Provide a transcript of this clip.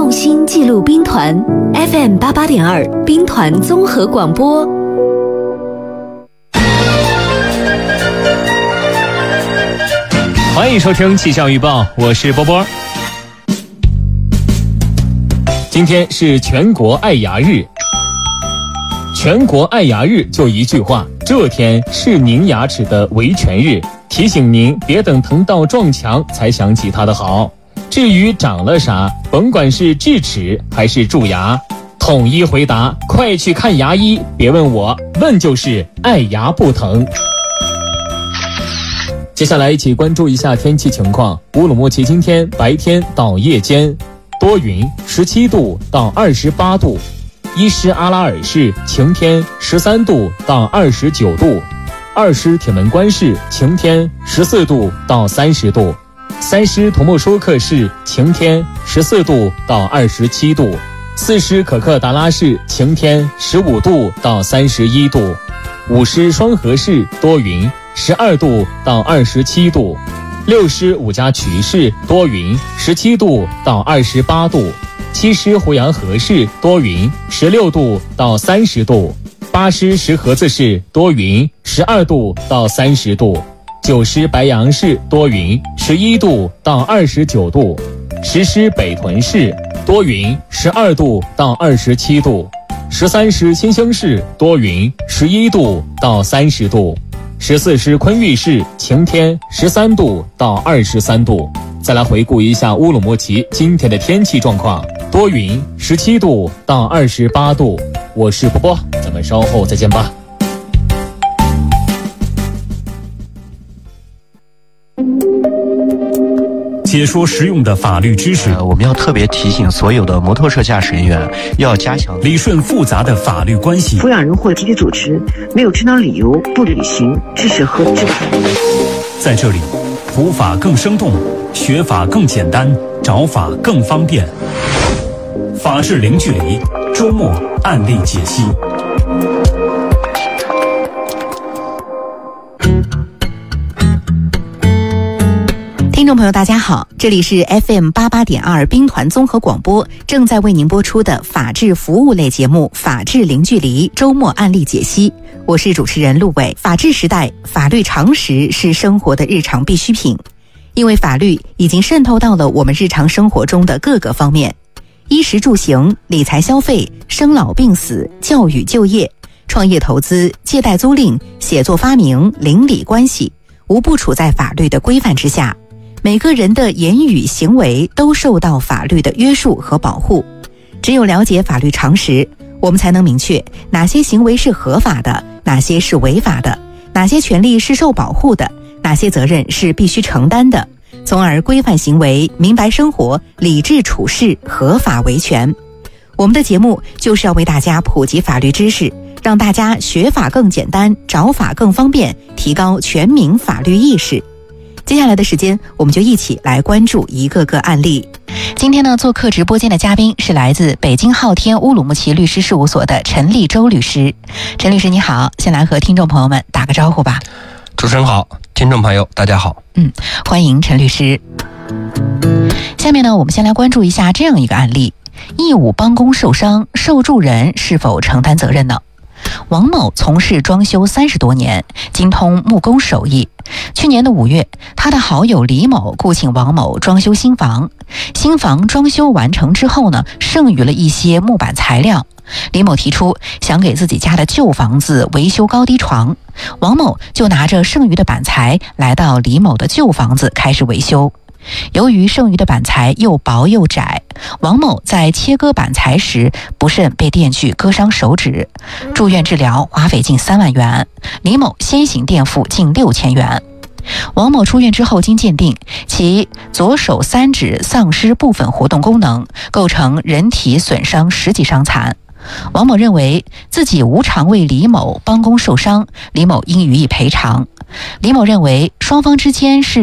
用心记录兵团 FM 88.2兵团综合广播。 欢迎收听气象预报，我是波波。今天是全国爱牙日。全国爱牙日就一句话，这天是您牙齿的维权日，提醒您别等疼到撞墙才想起它的好。至于长了啥，甭管是智齿还是蛀牙，统一回答，快去看牙医，别问我，问就是爱牙不疼。接下来一起关注一下天气情况。乌鲁木齐今天白天到夜间多云，17度到28度；伊施阿拉尔市晴天，13度到29度；二师铁门关市晴天，14度到30度；三师图木舒克市晴天，14度到27度；四师可克达拉市晴天，15度到31度；五师双河市多云，12度到27度；六师五家渠市多云，17度到28度；七师胡杨河市多云，16度到30度；八师石河子市多云，12度到30度；九师白杨市多云，11度到29度；十师北屯市多云，12度到27度；13师新兴市多云，11度到30度；14师昆玉市晴天，13度到23度。再来回顾一下乌鲁木齐今天的天气状况，多云，17度到28度。我是波波，咱们稍后再见吧。 解说实用的法律知识， 我们要特别提醒所有的摩托车驾驶人员要加强理顺复杂的法律关系。 抚养人或集体主持没有正当理由不履行知识和职责。 在这里，普法更生动，学法更简单，找法更方便。法治零距离，周末案例解析。 听众朋友大家好，这里是 FM 88.2兵团综合广播，正在为您播出的法治服务类节目法治零距离周末案例解析，我是主持人陆伟。法治时代，法律常识是生活的日常必需品，因为法律已经渗透到了我们日常生活中的各个方面，衣食住行、理财消费、生老病死、教育就业、创业投资、借贷租赁、写作发明、邻里关系，无不处在法律的规范之下。每个人的言语行为都受到法律的约束和保护。只有了解法律常识，我们才能明确哪些行为是合法的，哪些是违法的，哪些权利是受保护的，哪些责任是必须承担的，从而规范行为，明白生活，理智处事，合法维权。我们的节目就是要为大家普及法律知识，让大家学法更简单，找法更方便，提高全民法律意识。接下来的时间，我们就一起来关注一个个案例。今天呢，做客直播间的嘉宾是来自北京昊天乌鲁木齐律师事务所的陈立洲律师。陈律师你好，先来和听众朋友们打个招呼吧。 主持人好，听众朋友大家好。 欢迎陈律师。下面呢，我们先来关注一下这样一个案例：义务帮工受伤，受助人是否承担责任呢？王某从事装修30多年，精通木工手艺。去年的5月，他的好友李某雇请王某装修新房。新房装修完成之后呢，剩余了一些木板材料。李某提出想给自己家的旧房子维修高低床，王某就拿着剩余的板材来到李某的旧房子开始维修。由于剩余的板材又薄又窄，王某在切割板材时不慎被电锯割伤手指，住院治疗花费近3万元，李某先行垫付近6000元。王某出院之后经鉴定，其左手3指丧失部分活动功能，构成人体损伤10级伤残。王某认为自己无偿为李某帮工受伤，李某应予以赔偿。李某认为双方之间是